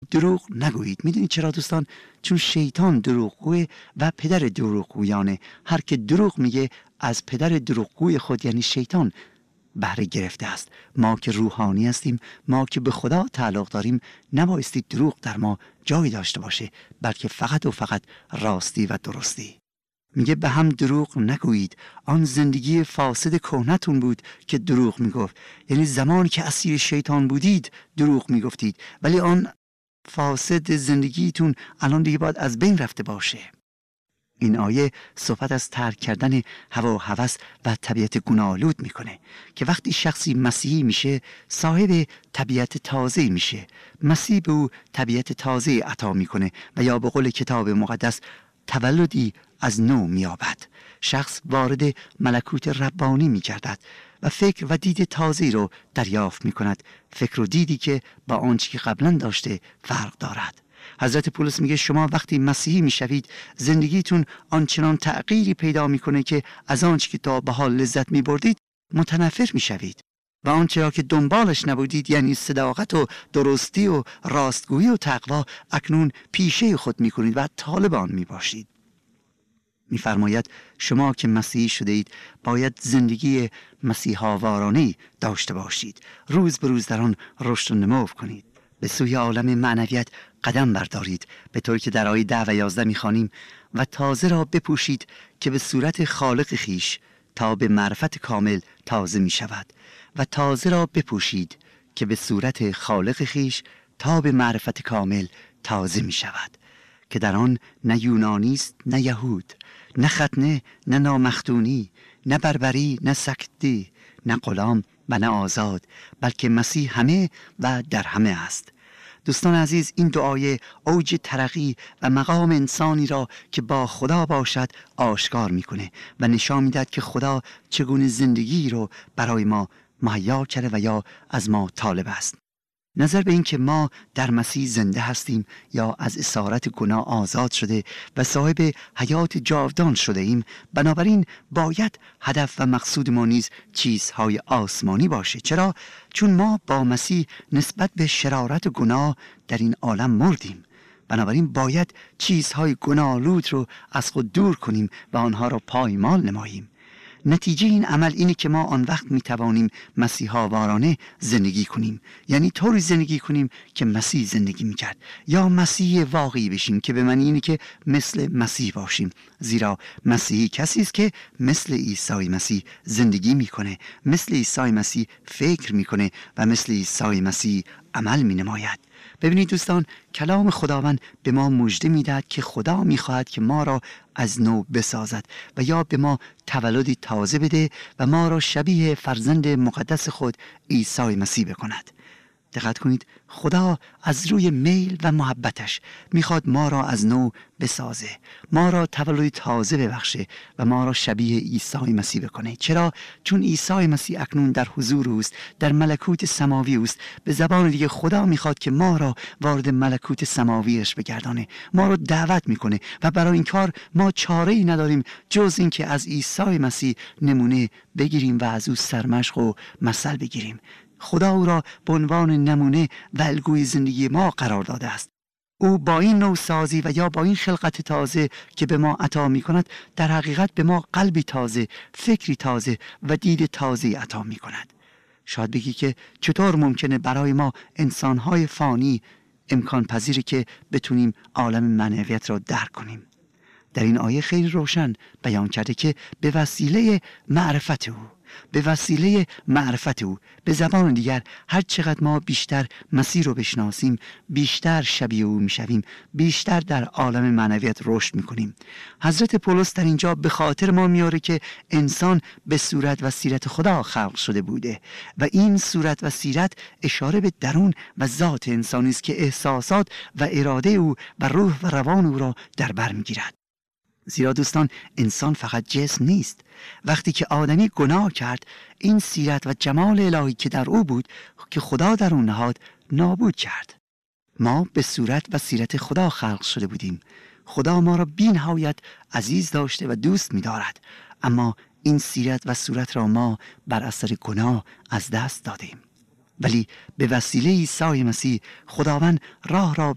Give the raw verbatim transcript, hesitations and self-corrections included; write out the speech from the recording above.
دروغ نگویید. میدونید چرا دوستان؟ چون شیطان دروغگوه و پدر دروغگویانه. هر که دروغ میگه از پدر دروغگوی خود یعنی شیطان بهره گرفته است. ما که روحانی هستیم، ما که به خدا تعلق داریم، نبایستی دروغ در ما جای داشته باشه، بلکه فقط و فقط راستی و درستی. میگه به هم دروغ نگویید. آن زندگی فاسد کهنتون بود که دروغ میگفت. یعنی زمانی که اسیر شیطان بودید دروغ میگفتید، ولی آن فاسد زندگیتون الان دیگه باید از بین رفته باشه. این آیه صحبت از ترک کردن هوا و هوس و طبیعت گناه‌آلود میکنه که وقتی شخصی مسیحی میشه صاحب طبیعت تازه میشه. مسیح به او طبیعت تازه عطا میکنه و یا به قول کتاب مقدس تولدی از نو میابد. شخص وارد ملکوت ربانی میگردد و فکر و دید تازه رو دریافت میکند. فکر و دیدی که با آنچه که قبلا داشته فرق دارد. حضرت پولس میگه شما وقتی مسیحی میشوید زندگیتون آنچنان تغییری پیدا میکنه که از آنچه که تا به حال لذت میبردید متنفر میشوید و آنچه را که دنبالش نبودید یعنی صداقت و درستی و راستگویی و تقوا اکنون پیشه خود میکنید و طالب آن میباشید. میفرماید شما که مسیحی شده اید باید زندگی مسیحاوارانه داشته باشید. روز به روز در آن رشد و نمو کنید. به سوی عالم معنویت قدم بردارید، به طوری که در آیه ده و یازده میخوانیم و تازه را بپوشید که به صورت خالق خیش تا به معرفت کامل تازه می شود. و تازه را بپوشید که به صورت خالق خیش تا به معرفت کامل تازه می شود، که در آن نه یونانی است نه یهود، نه ختنه نه نامختونی، نه بربری نه سکتی، نه غلام و نه آزاد، بلکه مسیح همه و در همه است. دوستان عزیز، این دعای اوج ترقی و مقام انسانی را که با خدا باشد آشکار میکنه و نشان میدهد که خدا چگونه زندگی رو برای ما مهیا کرده و یا از ما طالب است. نظر به این که ما در مسیح زنده هستیم یا از اسارت گناه آزاد شده و صاحب حیات جاودان شده ایم، بنابراین باید هدف و مقصود ما نیز چیزهای آسمانی باشه. چرا؟ چون ما با مسیح نسبت به شرارت و گناه در این عالم مردیم. بنابراین باید چیزهای گناه‌آلود رو از خود دور کنیم و آنها را پایمال نماییم. نتیجه این عمل اینه که ما آن وقت می توانیم مسیحا وارانه زندگی کنیم، یعنی طوری زندگی کنیم که مسیح زندگی می کرد، یا مسیح واقعی بشیم که به معنی اینه که مثل مسیح باشیم. زیرا مسیحی کسی است که مثل عیسی مسیح زندگی میکنه، مثل عیسی مسیح فکر میکنه و مثل عیسی مسیح عمل می نماید. ببینید دوستان، کلام خداوند به ما مژده میدهد که خدا میخواهد که ما را از نو بسازد و یا به ما تولدی تازه بده و ما را شبیه فرزند مقدس خود عیسی مسیح بکند. دقت کنید، خدا از روی میل و محبتش میخواد ما را از نو بسازه، ما را تولدی تازه ببخشه و ما را شبیه عیسی مسیح بکنه. چرا؟ چون عیسی مسیح اکنون در حضور اوست، در ملکوت سماوی اوست. به زبان دیگه خدا میخواد که ما را وارد ملکوت سماویش بگردانه، ما را دعوت میکنه و برای این کار ما چاره ای نداریم جز این که از عیسی مسیح نمونه بگیریم و از او سرمشق و مثل بگیریم. خدا او را به عنوان نمونه و الگوی زندگی ما قرار داده است. او با این نوسازی و یا با این خلقت تازه که به ما عطا می کند در حقیقت به ما قلبی تازه، فکری تازه و دید تازه عطا می کند. شاید بگی که چطور ممکنه برای ما انسانهای فانی امکان پذیره که بتونیم عالم معنویت را درک کنیم؟ در این آیه خیلی روشن بیان کرده که به وسیله معرفت او، به وسیله معرفت او، به زبان دیگر هر چقدر ما بیشتر مسیح رو بشناسیم، بیشتر شبیه او میشویم، بیشتر در عالم معنویت رشد میکنیم. حضرت پولس در اینجا به خاطر ما میاره که انسان به صورت و سیرت خدا خلق شده بوده و این صورت و سیرت اشاره به درون و ذات انسانی است که احساسات و اراده او و روح و روان او را در بر میگیرد. زیرا دوستان، انسان فقط جسم نیست. وقتی که آدمی گناه کرد، این سیرت و جمال الهی که در او بود که خدا در اون نهاد نابود کرد. ما به صورت و سیرت خدا خلق شده بودیم. خدا ما را بی‌نهایت عزیز داشته و دوست می دارد، اما این سیرت و صورت را ما بر اثر گناه از دست دادیم. ولی به وسیله عیسی مسیح خداوند راه را